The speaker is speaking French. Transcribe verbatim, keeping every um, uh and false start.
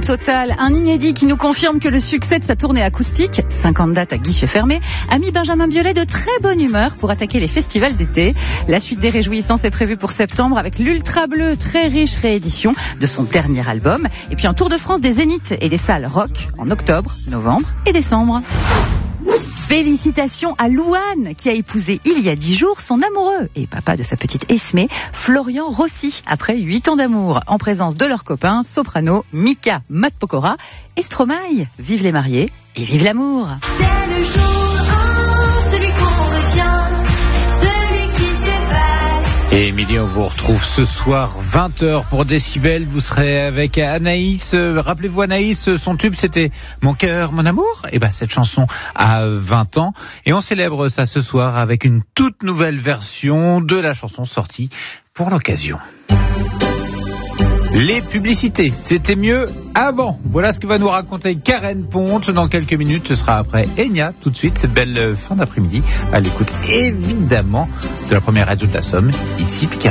total, un inédit qui nous confirme que le succès de sa tournée acoustique, cinquante dates à guichet fermé, a mis Benjamin Biolay de très bonne humeur pour attaquer les festivals d'été. La suite des réjouissances est prévue pour septembre avec l'Ultra Bleu, très riche réédition de son dernier album. Et puis un tour de France des zéniths et des salles rock en octobre, novembre et décembre. Félicitations à Louane qui a épousé il y a dix jours son amoureux et papa de sa petite Esmée, Florian Rossi, après huit ans d'amour, en présence de leurs copains soprano Mika Matpokora et Stromae. Vive les mariés et vive l'amour. C'est le jour un, celui qu'on retient, celui qui s'efface. Et Émilie, on vous retrouve ce soir vingt heures pour Décibel. Vous serez avec Anaïs. Rappelez-vous Anaïs, son tube c'était Mon cœur, mon amour. Et ben cette chanson a vingt ans et on célèbre ça ce soir avec une toute nouvelle version de la chanson sortie pour l'occasion. Les publicités, c'était mieux avant. Voilà ce que va nous raconter Karen Ponte dans quelques minutes. Ce sera après Enya, tout de suite, cette belle fin d'après-midi, à l'écoute évidemment de la première radio de la Somme, ici Picardie.